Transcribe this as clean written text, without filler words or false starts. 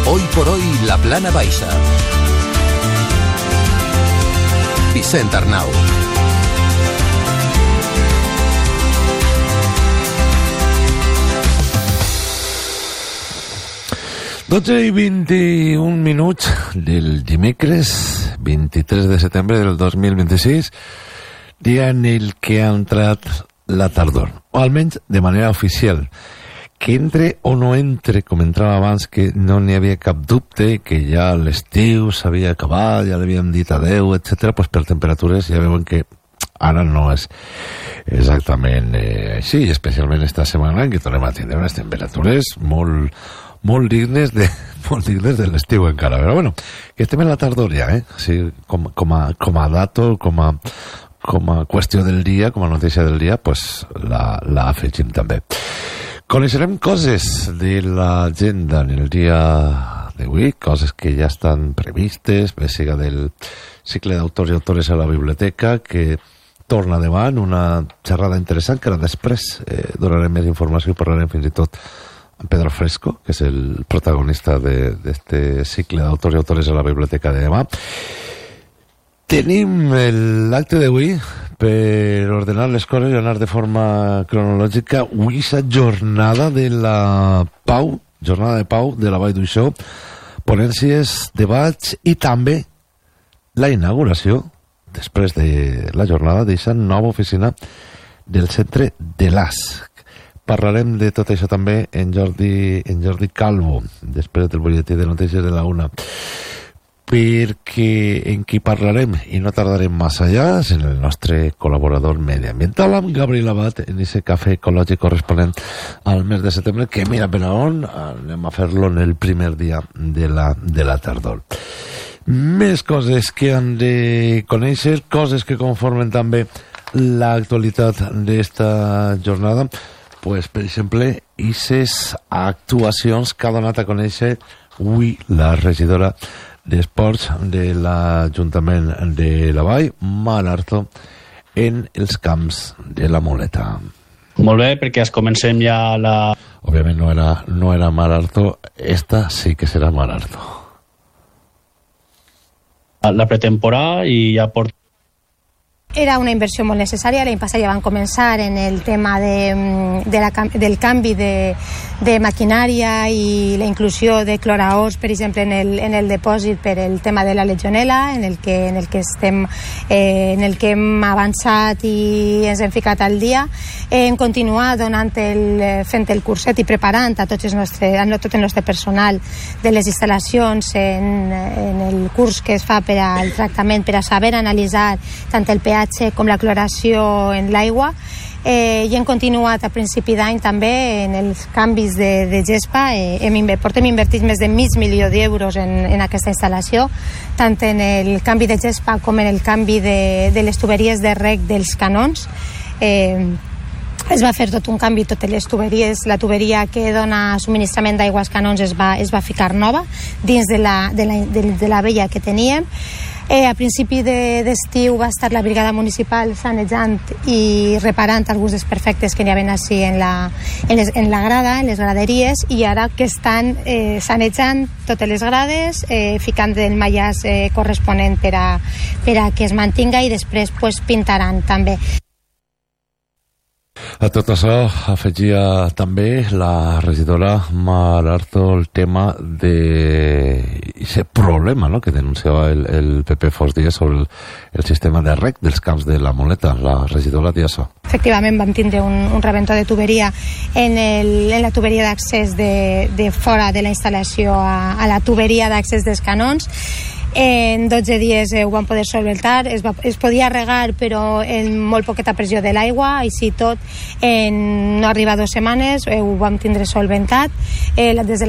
Hoy por hoy, la Plana Baixa. Vicent Arnau. Dotze i 21 minuts del dimecres 23 de setembre del 2026, dia en el que ha entrat la tardor, o almenys de manera oficial. Que entre o no entre, com entrava abans, que no n'hi havia cap dubte, que ja l'estiu s'havia acabat, ja l'havien dit adeu, etc. Pues per temperatures ja veuen que ara no és exactament així, especialment esta setmana en què tornem a tindre unes temperatures molt dignes de l'estiu encara, però bueno, que estem en la tardor ja, sí, com a dato, com a qüestió del dia, com a notícia del dia, pues la afegim també. Coneixerem coses de l'agenda en el dia d'avui, coses que ja estan previstes, bé siga del cicle d'autors i autores a la biblioteca, que torna davant una xerrada interessant, que ara després donarem més informació i parlarem fins i tot amb Pedro Fresco, que és el protagonista d'este cicle d'autors i autores a la biblioteca de demà. Tenim l'acte d'avui per ordenar les coses i anar de forma cronològica. Avui és jornada de la pau, jornada de pau de la Vall d'Uixó, ponències, debats i també la inauguració, després de la jornada, d'aquesta nova oficina del centre de l'AS. Parlarem de tot això també en Jordi Calvo, després del butlletí de notícies de la UNA. Perquè en qui parlarem, i no tardarem massa allà, és en el nostre col·laborador mediambiental, amb Gabriel Abad, en aquest cafè ecològic corresponent al mes de setembre, que mira per on, anem a fer-lo en el primer dia de la tardor. Més coses que han de conèixer, coses que conformen també l'actualitat d'esta jornada, pues, per exemple, aquestes actuacions que ha donat a conèixer avui la regidora d'Esports de l'Ajuntament de la Vall, Mar Arto, en els camps de la Muleta. Molt bé, perquè comencem ja la... Òbviament no era Mar Arto, esta sí que serà Mar Arto. La pretemporada i ja porta... Era una inversió molt necessària. L'any passat ja van començar en el tema del canvi de maquinària i la inclusió de cloraors, per exemple, en el dipòsit per el tema de la legionela, en el que hem avançat i ens hem ficat al dia. Hem continuat fent el curset i preparant a tot el nostre personal de les instal·lacions en el curs que es fa per al tractament, per a saber analitzar tant el pH com la cloració en l'aigua, i hem continuat a principi d'any també en els canvis de gespa. Portem invertit més de $500,000 en aquesta instal·lació, tant en el canvi de gespa com en el canvi de les tuberies de reg dels canons. Es va fer tot un canvi, totes les tuberies, la tuberia que dona subministrament d'aigua als canons es va ficar nova dins de la vella que teníem. A principi d'estiu va estar la brigada municipal sanejant i reparant alguns desperfectes que n'hi havia així en la grada, en les graderies, i ara que estan sanejant totes les grades, ficant el mallàs corresponent per a que es mantinga, i després pues, pintaran també. A tot això afegia també la regidora Mar Arto el tema d'aquest problema, no?, que denunciava el PP Fos Díaz sobre el sistema de reg dels camps de la Muleta. La regidora dia això. Efectivament, vam tindre un rebentó de tuberia en la tuberia d'accés de fora de la instal·lació a la tuberia d'accés dels canons. En 12 dies ho vam poder solventar. Es podia regar, però en molt poqueta pressió de l'aigua, així tot en no arriba 2 setmanes ho vam tindre solventat. Des de